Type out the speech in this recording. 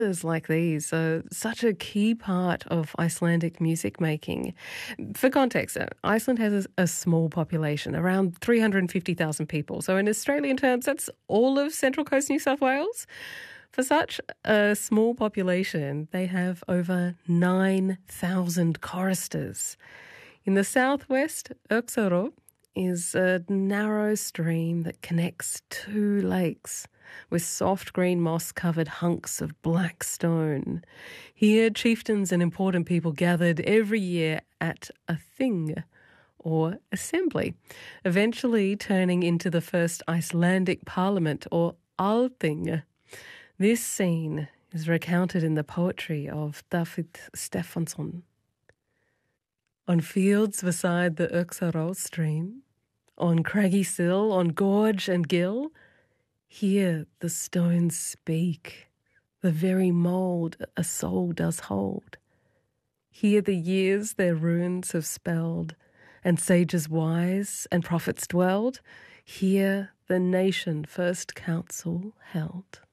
Like these are such a key part of Icelandic music making. For context, Iceland has a small population, around 350,000 people. So in Australian terms, that's all of Central Coast New South Wales. For such a small population, they have over 9,000 choristers. In the southwest, Öxará is a narrow stream that connects two lakes with soft green moss-covered hunks of black stone. Here, chieftains and important people gathered every year at a thing, or assembly, eventually turning into the first Icelandic parliament, or Althing. This scene is recounted in the poetry of David Stefansson. On fields beside the Öxará stream, on craggy sill, on gorge and gill, here the stones speak, the very mould a soul does hold. Here the years their runes have spelled, and sages wise and prophets dwelled. Here the nation first council held.